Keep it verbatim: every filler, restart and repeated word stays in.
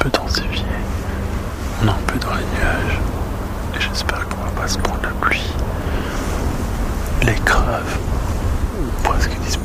peu densifié, on est un peu dans les nuages, et j'espère qu'on va pas se prendre la pluie. Les graves, presque disponibles.